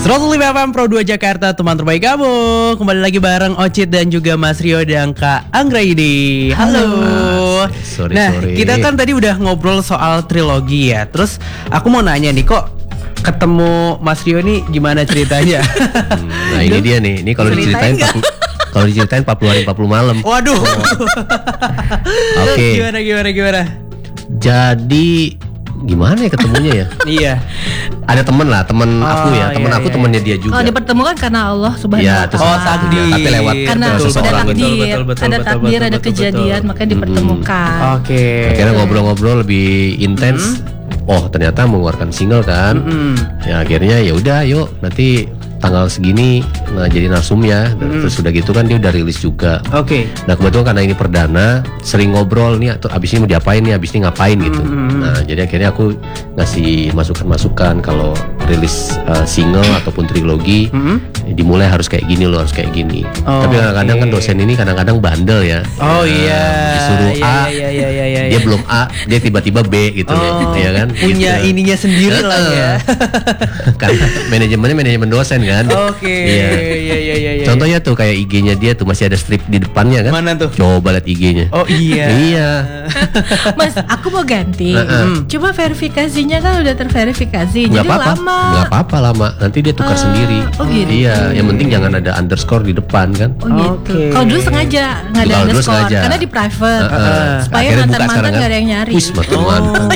105 FM Pro 2 Jakarta, teman terbaik kamu. Kembali lagi bareng Ocit dan juga Mas Rio dan Kak Anggraini. Halo. Sorry. Kita kan tadi udah ngobrol soal trilogi ya. Terus aku mau nanya nih, kok ketemu Mas Rio nih gimana ceritanya? Nah ini dia nih. Ini kalau diceritain 40 hari 40 malam. Waduh. Oke. Gimana? Jadi gimana ya ketemunya ya? Iya. Ada temen aku ya. Temen aku temennya dia juga. Oh, dipertemukan karena Allah Subhanahu wa Ta'ala. takdir. Tapi lewat Karena seseorang. ada takdir, ada kejadian, makanya dipertemukan. Oke. Akhirnya ngobrol-ngobrol lebih intens. Oh, ternyata mengeluarkan single kan. Ya akhirnya ya udah, yuk nanti tanggal segini jadi narsum ya. Terus udah gitu kan dia udah rilis juga. Oke. Nah kebetulan karena ini perdana, sering ngobrol nih atau abis ini mau diapain nih, abis ini ngapain gitu. Nah jadi akhirnya aku ngasih masukan-masukan kalau rilis single ataupun trilogi, dimulai harus kayak gini loh, harus kayak gini. Tapi kadang-kadang kan dosen ini kadang-kadang bandel ya. Oh iya. Disuruh A, dia belum A, dia tiba-tiba B gitu loh, ya kan? Punya gitu. ininya sendiri lah ya. Karena manajemennya manajemen dosen kan. Oke. Iya. Contohnya tuh kayak IG-nya dia tuh masih ada strip di depannya kan. Mana tuh? Coba lihat IG-nya. Oh iya. Iya. Mas, aku mau ganti. Cuma verifikasinya kan udah terverifikasi, jadi lama. Nggak apa-apa lama. Nanti dia tukar sendiri. Oh gitu. Iya, yang penting jangan ada underscore di depan kan. Oh gitu. Kalau dulu sengaja nggak ada Kalau dulu underscore sengaja. karena di private. Supaya Akhirnya buka mantan-mantan sekarang kan. nggak ada yang nyari. Wis, mantan-mantan.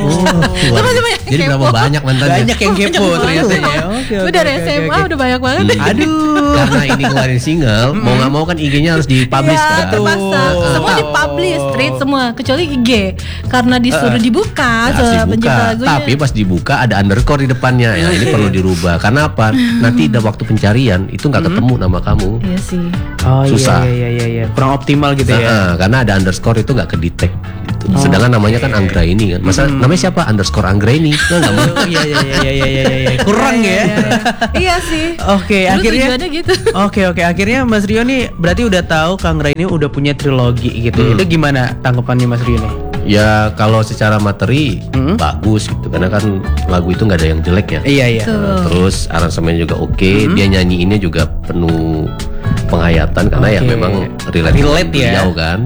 Jadi berapa banyak mantannya? Banyak yang kepo ternyata ya. Gue dari SMA udah banyak banget. Aduh. Karena ini keluarin single, mau nggak mau kan IG-nya harus dipublish Iya, kan. terpaksa. Semua dipublish straight semua kecuali IG karena disuruh dibuka Harus pencipta dibuka, lagunya. tapi pas dibuka ada underscore di depannya. Ya ini perlu dirubah. Karena apa? Nanti ada waktu pencarian itu nggak ketemu nama kamu. Iya sih. Oh Susah. iya. Kurang optimal gitu ya. Karena ada underscore itu nggak kedetek gitu. Sedangkan namanya kan Anggraini kan. Masa namanya siapa? Underscore Anggraini. Nggak mau. Iya. Kurang ya. Iya sih. Oke, Dulu akhirnya tujuannya gitu. Oke, akhirnya Mas Rio nih berarti udah tahu Kang Ray ini udah punya trilogi gitu. Itu gimana tanggapannya Mas Rio nih? Ya kalau secara materi bagus gitu. Karena kan lagu itu nggak ada yang jelek ya. Iya. Terus aransemennya juga oke. Dia nyanyiinnya juga penuh penghayatan karena ya memang relate ya. beliau kan.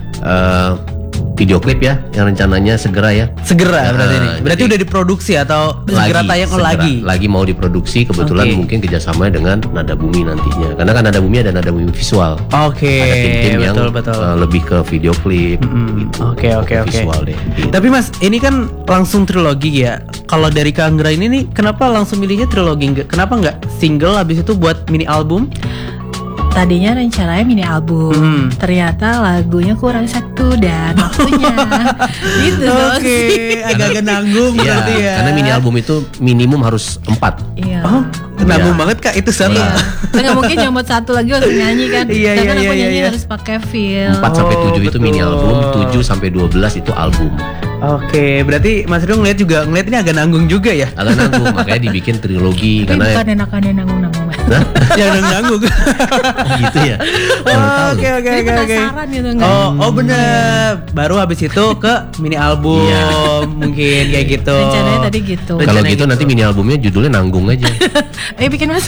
Video klip ya yang rencananya segera ya. Segera berarti ini. Berarti jadi udah diproduksi atau segera tayang lagi mau diproduksi. Kebetulan mungkin kerjasamanya dengan Nada Bumi nantinya. Karena kan Nada Bumi ada Nada Bumi visual. Oke. Ada tim-tim yang betul. lebih ke video klip. Gitu. Oke. Visual deh. Gitu. Tapi Mas, ini kan langsung trilogi ya. Kalau dari Kang Ray ini nih, kenapa langsung milihnya trilogi? Kenapa nggak single habis itu buat mini album? Tadinya rencananya mini album, ternyata lagunya kurang satu dan waktunya gitu. Oke, agak-agak nanggung berarti ya. Karena mini album itu minimum harus 4. Iya. Oh, nanggung banget Kak itu satu. Iya. Nggak mungkin nyomot satu lagi waktu nyanyi kan. Iya, Karena aku iya. nyanyi harus pakai feel. 4 sampai 7 itu mini betul. album, 7 sampai 12 itu album. Oke, berarti Mas Rio ngeliat ini agak nanggung juga ya. Agak nanggung, makanya dibikin trilogi. Tapi Karena bukan enakan nanggung-nanggung. Jangan nanggung. gitu ya. Oke. Jadi penasaran gitu nggak? Oh bener. Baru habis itu ke mini album mungkin kayak gitu. Rencananya tadi gitu. Kalau gitu nanti mini albumnya judulnya Nanggung aja. Ayo bikin Mas.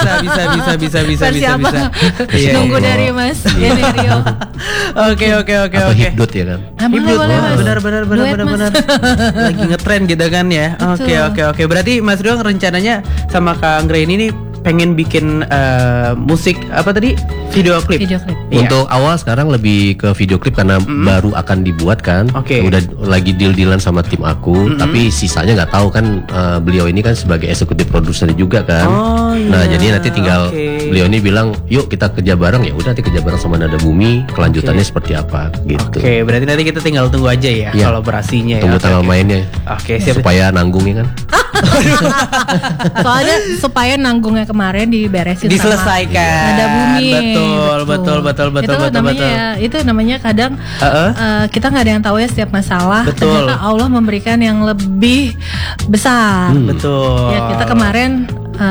Bisa. Versi apa? Iya, Nunggu iya. dari Mas Gini Rio. Oke. Atau Hipdut ya kan. Boleh Mas. Benar. Duet, Mas. Lagi ngetren gitu kan ya. Oke. Berarti Mas Rio rencananya sama Kang Ray ini pengen bikin musik apa tadi? Video klip. Video klip. Iya. Untuk awal sekarang lebih ke video klip karena baru akan dibuat kan. Oke. Udah lagi deal-dealan sama tim aku, tapi sisanya nggak tahu kan. Beliau ini kan sebagai eksekutif produser juga kan. Oh, iya. Nah jadi nanti tinggal beliau ini bilang, yuk kita kerja bareng. Ya udah nanti kerja bareng sama Nada Bumi. Kelanjutannya seperti apa gitu. Oke, berarti nanti kita tinggal tunggu aja ya Iya. kolaborasinya Tunggu ya. tanggal mainnya. Oke, siap. Supaya nanggungnya kan. Soalnya supaya nanggungnya kemarin diberesin Diselesaikan. Nada Bumi. Betul. Itu namanya kadang kita nggak ada yang tahu ya setiap masalah. Betul. Ternyata Allah memberikan yang lebih besar. Betul. Ya kita kemarin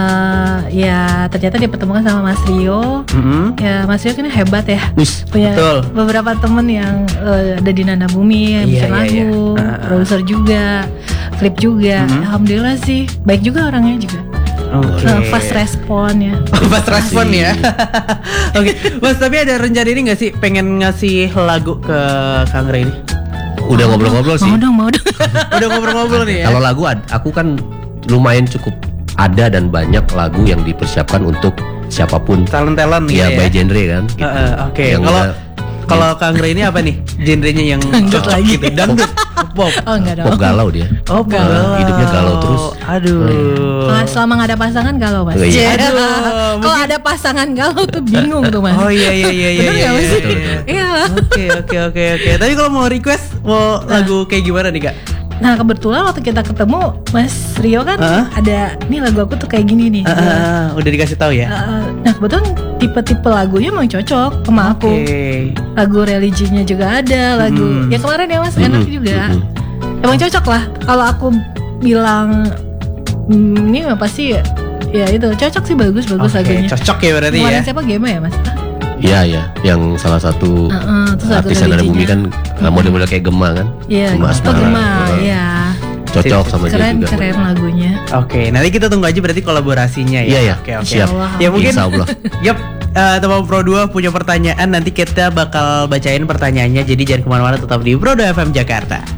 ya ternyata dipertemukan sama Mas Rio. Ya Mas Rio kan hebat ya. Wis, Punya betul. beberapa temen yang ada di Nada Bumi yang bikin lagu, produser juga, klip juga. Alhamdulillah sih baik juga orangnya juga. Oke. Fast respon ya. Fast respon ya. Oke, Mas, tapi ada rencana ini nggak sih pengen ngasih lagu ke Kang Ray ini? Udah ngobrol-ngobrol sih. Mau dong. Udah ngobrol-ngobrol nih ya. Kalau lagu aku kan lumayan cukup ada dan banyak lagu yang dipersiapkan untuk siapapun. Talent gitu Ya, ya. by genre kan. Gitu. Oke, Yang kalau udah- kalau Kang Ray ini apa nih? Genrenya yang Dangdut cocok lagi. gitu. Dangdut, pop. Oh enggak dong. pop galau dia. Oh, galau. Hidupnya galau terus. Aduh. Kalau selama nggak ada pasangan galau mas. Oh, iya. Aduh, Kalau mungkin- ada pasangan galau tuh bingung tuh mas. Oh iya. Bener nggak, Mas? Iya. Oke. Tapi kalau mau request mau lagu kayak gimana nih, Kak? Nah kebetulan waktu kita ketemu Mas Rio kan Heeh. ada nih lagu aku tuh kayak gini nih. Udah dikasih tahu ya? Nah kebetulan tipe-tipe lagunya emang cocok sama aku. Oke. Lagu religinya juga ada, lagu ya kemarin ya mas enak juga. Emang cocok lah. Kalau aku bilang ini mah pasti ya itu cocok sih, bagus Oke, lagunya. cocok ya berarti Kemarin ya. siapa Gema ya mas? Iya, yang salah satu Terus lagu artis yang ada bumi religinya. kan model-model kayak Gema kan. Iya, Gema oh Asmara. Gema, Heeh. iya. Cocok sama dia Keren juga. keren lagunya. Oke, nanti kita tunggu aja berarti kolaborasinya ya. Iya, ya. Oke. Siap. Ya mungkin. Insya Allah. Yap. Teman Pro 2 punya pertanyaan, nanti kita bakal bacain pertanyaannya. Jadi jangan kemana-mana, tetap di Pro 2 FM Jakarta.